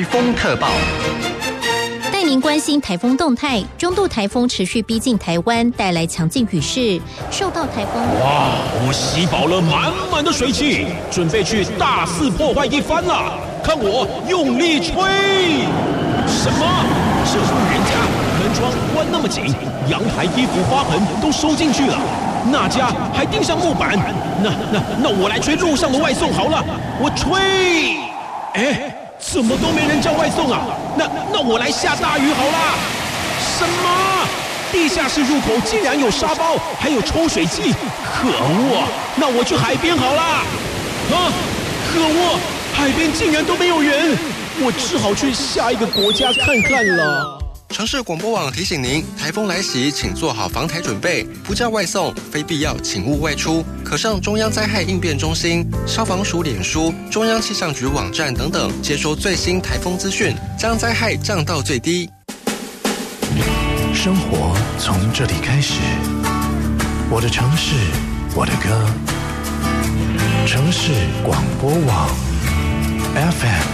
风特报， 带您关心台风动态。中度台风持续逼近台湾，带来强劲雨势。受到台风， 哇，我吸饱了满满的水汽，准备去大肆破坏一番了。看我用力吹！什么？这户人家门窗关那么紧，阳台衣服花盆都收进去了，那家还钉上木板。那我来吹路上的外送好了，我吹。哎，怎么都没人叫外送啊？那我来下大雨好啦！什么？地下室入口竟然有沙包，还有抽水器！可恶！那我去海边好啦！啊，可恶！海边竟然都没有人，我只好去下一个国家看看了。 城市广播网提醒您，台风来袭，请做好防台准备，不叫外送，非必要请勿外出。可上中央灾害应变中心、消防署脸书、中央气象局网站等等，接收最新台风资讯，将灾害降到最低。 生活从这里开始，我的城市，我的歌。城市广播网 FM